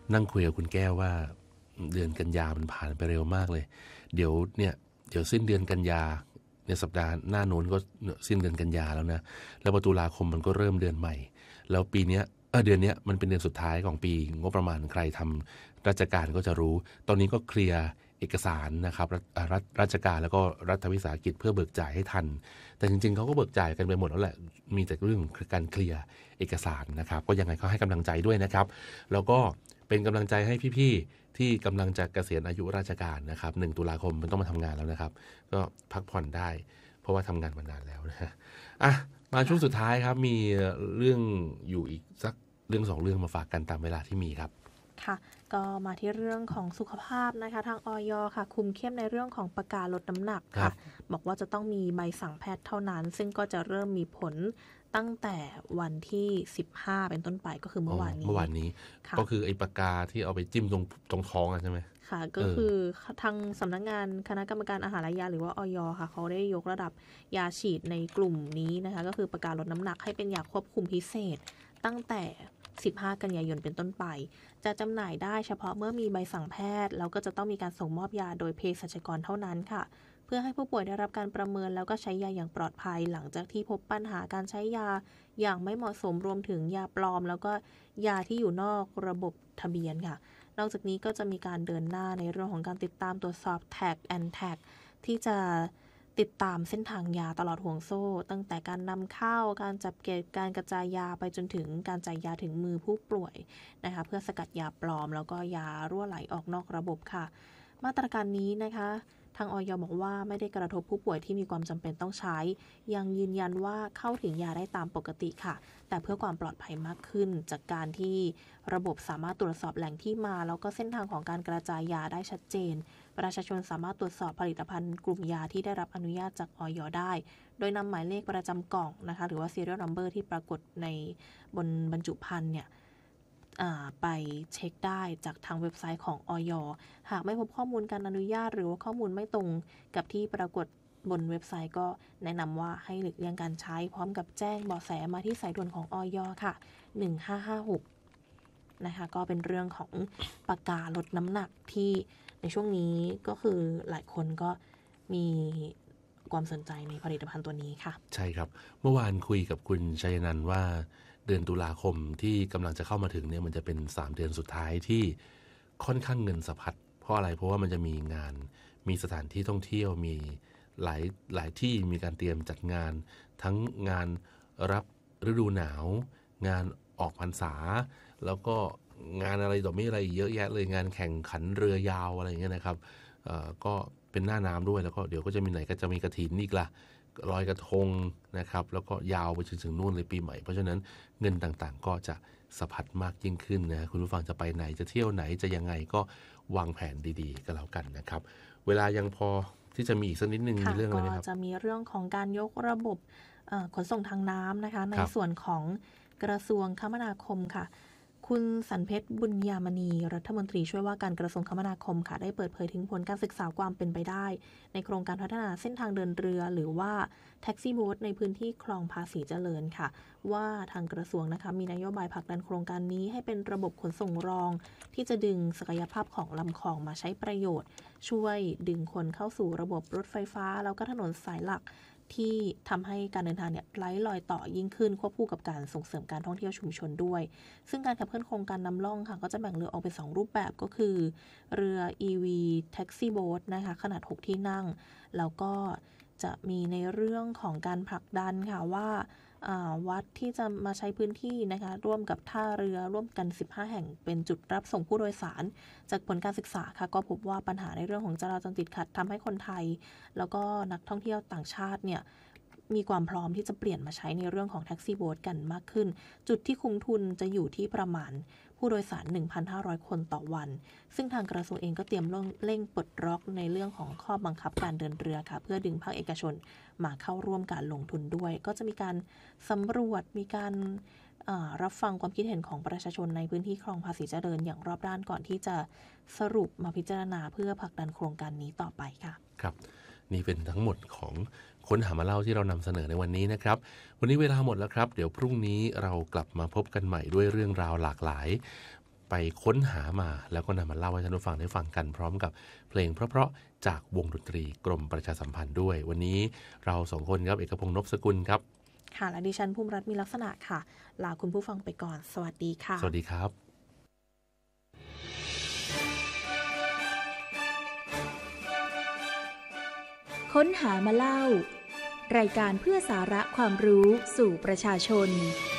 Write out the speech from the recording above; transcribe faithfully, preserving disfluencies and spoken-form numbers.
นั่งคุยกับคุณแก้วว่าเดือนกันยามันผ่านไปเร็วมากเลยเดี๋ยวเนี่ยเดี๋ยวสิ้นเดือนกันยาในสัปดาห์หน้าโน้นก็สิ้นเดือนกันยาแล้วนะแล้วตุลาคมมันก็เริ่มเดือนใหม่แล้วปีนี้เออเดือนนี้มันเป็นเดือนสุดท้ายของปีงบประมาณใครทำราชการก็จะรู้ตอนนี้ก็เคลียร์เอกสารนะครับรัฐราชการแล้วก็รัฐวิสาหกิจเพื่อเบิกจ่ายให้ทันแต่จริงๆเขาก็เบิกจ่ายกันไปหมดแล้วแหละมีแต่เรื่องการเคลียร์เอกสารนะครับก็ยังไงเขาให้กำลังใจด้วยนะครับแล้วก็เป็นกำลังใจให้พี่ๆที่กำลังจะเกษียณอายุราชการนะครับหนึ่งตุลาคมมันต้องมาทำงานแล้วนะครับก็พักผ่อนได้เพราะว่าทำงานมานานแล้วนะฮะอ่ะมาช่วงสุดท้ายครับมีเรื่องอยู่อีกสักเรื่องสองเรื่องมาฝากกันตามเวลาที่มีครับค่ะก็มาที่เรื่องของสุขภาพนะคะทางอย.ค่ะคุมเข้มในเรื่องของประกาศลดน้ำหนักค่ะบอกว่าจะต้องมีใบสั่งแพทย์เท่านั้นซึ่งก็จะเริ่มมีผลตั้งแต่วันที่สิบห้าเป็นต้นไปก็คือเมื่อวานนี้เมื่อวานนี้ก็คือไอ้ปากกาที่เอาไปจิ้มตรงตรงท้องใช่ไหมค่ะก็คือทางสำนักงานคณะกรรมการอาหารและยาหรือว่าอย.ค่ะเขาได้ยกระดับยาฉีดในกลุ่มนี้นะคะก็คือประกาศลดน้ำหนักให้เป็นยาควบคุมพิเศษตั้งแต่สิบห้ากันยายนเป็นต้นไปจะจำหน่ายได้เฉพาะเมื่อมีใบสั่งแพทย์แล้วก็จะต้องมีการส่งมอบยาโดยเภสัชกรเท่านั้นค่ะเพื่อให้ผู้ป่วยได้รับการประเมินแล้วก็ใช้ยาอย่างปลอดภัยหลังจากที่พบปัญหาการใช้ยาอย่างไม่เหมาะสมรวมถึงยาปลอมแล้วก็ยาที่อยู่นอกระบบทะเบียนค่ะนอกจากนี้ก็จะมีการเดินหน้าในเรื่องของการติดตามตรวจสอบ แท็ก แอนด์ แท็ก ที่จะติดตามเส้นทางยาตลอดห่วงโซ่ตั้งแต่การนำเข้าการจับเก็บการกระจายยาไปจนถึงการจ่ายยาถึงมือผู้ป่วยนะคะเพื่อสกัดยาปลอมแล้วก็ยารั่วไหลออกนอกระบบค่ะมาตรการนี้นะคะทางอย.บอกว่าไม่ได้กระทบผู้ป่วยที่มีความจำเป็นต้องใช้ยังยืนยันว่าเข้าถึงยาได้ตามปกติค่ะแต่เพื่อความปลอดภัยมากขึ้นจากการที่ระบบสามารถตรวจสอบแหล่งที่มาแล้วก็เส้นทางของการกระจายยาได้ชัดเจนประชาชนสามารถตรวจสอบผลิตภัณฑ์กลุ่มยาที่ได้รับอนุญาตจากอย.ได้โดยนำหมายเลขประจำกล่องนะคะหรือว่า serial number ที่ปรากฏในบนบรรจุภัณฑ์เนี่ยไปเช็คได้จากทางเว็บไซต์ของอย.หากไม่พบข้อมูลการอนุญาตหรือว่าข้อมูลไม่ตรงกับที่ปรากฏบนเว็บไซต์ก็แนะนำว่าให้หลีกเลี่ยงการใช้พร้อมกับแจ้งเบาะแสมาที่สายด่วนของอย.ค่ะหนึ่งห้าห้าหกนะคะก็เป็นเรื่องของปากกาลดน้ำหนักที่ในช่วงนี้ก็คือหลายคนก็มีความสนใจในผลิตภัณฑ์ตัวนี้ค่ะใช่ครับเมื่อวานคุยกับคุณชัยนันท์ว่าเดือนตุลาคมที่กำลังจะเข้ามาถึงเนี่ยมันจะเป็นสามเดือนสุดท้ายที่ค่อนข้างเงินสะพัดเพราะอะไรเพราะว่ามันจะมีงานมีสถานที่ท่องเที่ยวมีหลายหลายที่มีการเตรียมจัดงานทั้งงานรับฤดูหนาวงานออกพรรษาแล้วก็งานอะไรต่อไม่อะไรเยอะแยะเลยงานแข่งขันเรือยาวอะไรอย่างเงี้ยนะครับก็เป็นหน้าน้ำด้วยแล้วก็เดี๋ยวก็จะมีไหนก็จะมีกฐินอีกละลอยกระทงนะครับแล้วก็ยาวไปจนถึงนู่นเลยปีใหม่เพราะฉะนั้นเงินต่างๆก็จะสะพัดมากยิ่งขึ้นนะคุณผู้ฟังจะไปไหนจะเที่ยวไหนจะยังไงก็วางแผนดีๆก็แล้วกันนะครับเวลายังพอที่จะมีอีกสักนิดนึงมีเรื่องอะไรไหมครับก็จะมีเรื่องของการยกระบบขนส่งทางน้ำนะคะในส่วนของกระทรวงคมนาคมค่ะคุณสันเพชรบุญญามณีรัฐมนตรีช่วยว่าการกระทรวงคมนาคมค่ะได้เปิดเผยถึงผลการศึกษาความเป็นไปได้ในโครงการพัฒนาเส้นทางเดินเรือหรือว่าแท็กซี่โบ๊ทในพื้นที่คลองภาษีเจริญค่ะว่าทางกระทรวงนะคะมีนโยบายผลักดันโครงการนี้ให้เป็นระบบขนส่งรองที่จะดึงศักยภาพของลำคลองมาใช้ประโยชน์ช่วยดึงคนเข้าสู่ระบบรถไฟฟ้าแล้วก็ถนนสายหลักที่ทำให้การเดินทางเนี่ยไร้รอยต่อยิ่งขึ้นควบคู่กับการส่งเสริมการท่องเที่ยวชุมชนด้วยซึ่งการขับเคลื่อนโครงการนำล่องค่ะก็จะแบ่งเรือออกเป็นสองรูปแบบก็คือเรือ อี วี Taxi Boat นะคะขนาดหกที่นั่งแล้วก็จะมีในเรื่องของการผลักดันค่ะว่าวัดที่จะมาใช้พื้นที่นะคะร่วมกับท่าเรือร่วมกันสิบห้าแห่งเป็นจุดรับส่งผู้โดยสารจากผลการศึกษาค่ะก็พบว่าปัญหาในเรื่องของจราจรติดขัดทำให้คนไทยแล้วก็นักท่องเที่ยวต่างชาติเนี่ยมีความพร้อมที่จะเปลี่ยนมาใช้ในเรื่องของแท็กซี่โบ๊ทกันมากขึ้นจุดที่คุ้มทุนจะอยู่ที่ประมาณผู้โดยสาร หนึ่งพันห้าร้อย คนต่อวันซึ่งทางกระทรวงเองก็เตรียมเร่งปลดล็อกในเรื่องของข้อบังคับการเดินเรือค่ะเพื่อดึงภาคเอกชนมาเข้าร่วมการลงทุนด้วยก็จะมีการสำรวจมีการรับฟังความคิดเห็นของประชาชนในพื้นที่คลองภาษีเจริญอย่างรอบด้านก่อนที่จะสรุปมาพิจารณาเพื่อผลักดันโครงการนี้ต่อไปค่ะครับนี่เป็นทั้งหมดของค้นหามาเล่าที่เรานำเสนอในวันนี้นะครับวันนี้เวลาหมดแล้วครับเดี๋ยวพรุ่งนี้เรากลับมาพบกันใหม่ด้วยเรื่องราวหลากหลายไปไปค้นหามาแล้วก็นำมาเล่าให้ท่านผู้ฟังได้ฟังกันพร้อมกับเพลงเพราะๆจากวงดนตรีกรมประชาสัมพันธ์ด้วยวันนี้เราสองคนครับเอกพงษ์นพสกุลครับค่ะและดิฉันภูมิรัตน์มีลักษณะค่ะลาคุณผู้ฟังไปก่อนสวัสดีค่ะสวัสดีครับค้นหามาเล่ารายการเพื่อสาระความรู้สู่ประชาชน